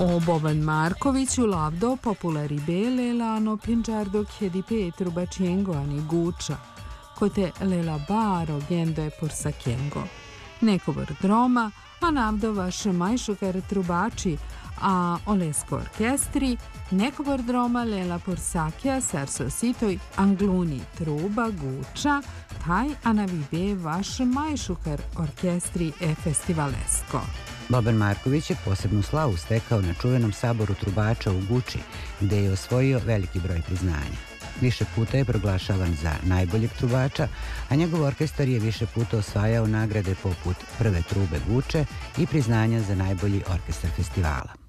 O Boban Marković u lavdo populari bele lano pingiardo chiedi Petru baciengo ani guccia, cote lela baro gendo e porsakengo. Nekobor droma, a navdo vaš majšukar trubači, a olesko orkestri, nekobor droma lela porsakja sarso sitoj angluni truba guča, taj anavibe vaš majšukar orkestri e festivalesko. Boban Marković je posebnu slavu stekao na čuvenom saboru trubača u Guči, gde je osvojio veliki broj priznanja. Više puta je proglašavan za najboljeg trubača, a njegov orkestar je više puta osvajao nagrade poput prve trube Guče i priznanja za najbolji orkestar festivala.